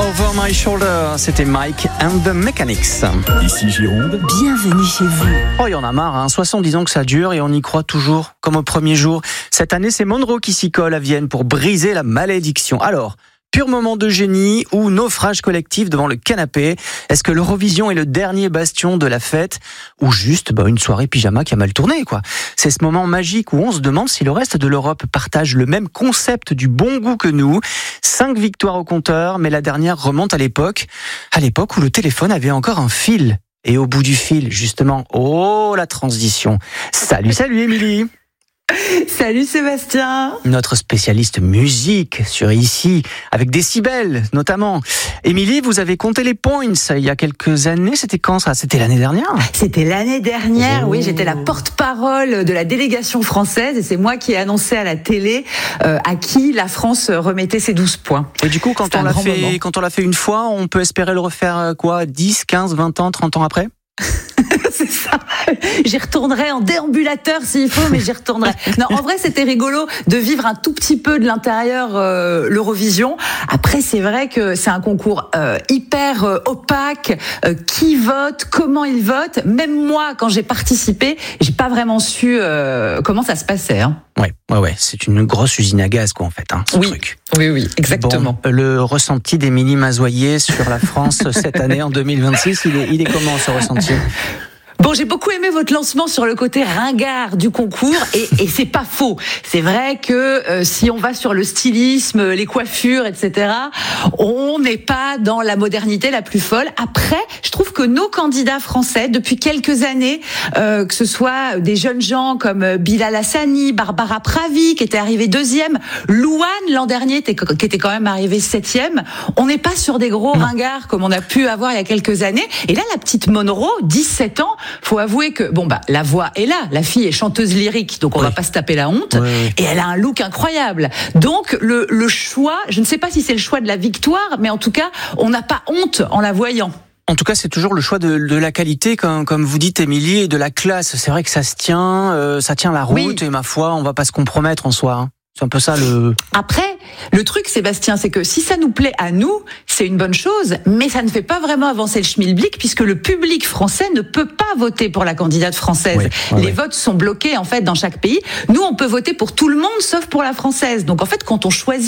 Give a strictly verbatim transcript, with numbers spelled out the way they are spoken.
Over My Shoulder, c'était Mike and the Mechanics. Ici Gironde. Bienvenue chez vous. Oh, il y en a marre, hein. soixante-dix ans que ça dure et on y croit toujours, comme au premier jour. Cette année, c'est Monroe qui s'y colle à Vienne pour briser la malédiction. Alors, pur moment de génie ou naufrage collectif devant le canapé? Est-ce que l'Eurovision est le dernier bastion de la fête ou juste bah, une soirée pyjama qui a mal tourné, quoi? C'est ce moment magique où on se demande si le reste de l'Europe partage le même concept du bon goût que nous. Cinq victoires au compteur, mais la dernière remonte à l'époque, à l'époque où le téléphone avait encore un fil. Et au bout du fil, justement, oh la transition. Salut, salut Émilie. Salut Sébastien. Notre spécialiste musique sur Ici, avec Décibel notamment. Émilie, vous avez compté les points il y a quelques années. C'était quand ça? C'était l'année dernière? C'était l'année dernière, oh. oui. J'étais la porte-parole de la délégation française et c'est moi qui ai annoncé à la télé euh, à qui la France remettait ses douze points. Et du coup, quand on, l'a fait, quand on l'a fait une fois, on peut espérer le refaire quoi, dix, quinze, vingt ans, trente ans après? C'est ça. J'y retournerai en déambulateur s'il faut, mais j'y retournerai. Non, en vrai, c'était rigolo de vivre un tout petit peu de l'intérieur euh, l'Eurovision. Après, c'est vrai que c'est un concours euh, hyper euh, opaque. Euh, qui vote, comment il vote. Même moi, quand j'ai participé, j'ai pas vraiment su euh, comment ça se passait. Hein. Ouais, ouais, ouais. C'est une grosse usine à gaz, quoi, en fait, hein, ce oui. truc. Oui, oui, exactement. Bon, le ressenti d'Émilie Mazoyer sur la France cette année en deux mille vingt-six, il est, il est comment ce ressenti? Bon, j'ai beaucoup aimé votre lancement sur le côté ringard du concours et, et c'est pas faux. C'est vrai que euh, si on va sur le stylisme, les coiffures, et cetera, on n'est pas dans la modernité la plus folle. Après, je trouve que nos candidats français, depuis quelques années, euh, que ce soit des jeunes gens comme Bilal Hassani, Barbara Pravi, qui était arrivée deuxième, Louane l'an dernier, qui était quand même arrivée septième, on n'est pas sur des gros ringards comme on a pu avoir il y a quelques années. Et là, la petite Monroe, dix-sept ans, faut avouer que bon bah la voix est là, la fille est chanteuse lyrique, donc on oui. va pas se taper la honte, oui, oui. et elle a un look incroyable. Donc le le choix, je ne sais pas si c'est le choix de la victoire, mais en tout cas, on n'a pas honte en la voyant. En tout cas, c'est toujours le choix de, de la qualité, comme, comme vous dites, Émilie, et de la classe. C'est vrai que ça se tient, euh, ça tient la route, oui. et ma foi, on va pas se compromettre en soi. Hein. C'est un peu ça le... Après, le truc, Sébastien, c'est que si ça nous plaît à nous, c'est une bonne chose, mais ça ne fait pas vraiment avancer le schmilblick puisque le public français ne peut pas voter pour la candidate française. Oui, oui, Les oui. votes sont bloqués, en fait, dans chaque pays. Nous, on peut voter pour tout le monde, sauf pour la française. Donc, en fait, quand on choisit